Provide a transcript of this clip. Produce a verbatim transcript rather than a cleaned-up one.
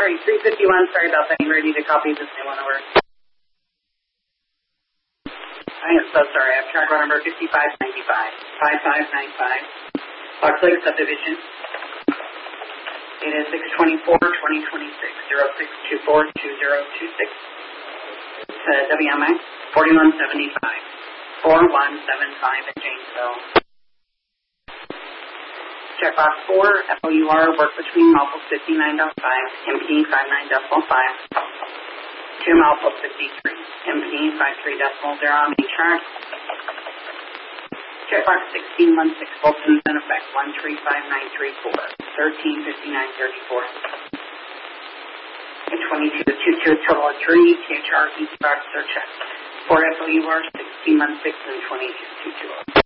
Sorry, three fifty-one, sorry about that. You ready to copy this new one over? I am so sorry. I have track route number fifty-five ninety-five. five five nine five. Fox Lake Subdivision. It is six twenty-four twenty twenty-six. zero six two four two zero two six. It's uh, W M X forty-one seventy-five. four one seven five in Janesville. Checkbox four, F O U R, work between Malpos fifty-nine point five, M P fifty-nine point five, to Malpos fifty-three, M P fifty-three point zero on main track. Checkbox sixteen one six, Bolton's in effect, one three five nine three four, thirteen fifty-nine thirty-four. And twenty-two two two, total of three, T H R, each box search check. four F O U R, sixteen one six, and twenty-two two two.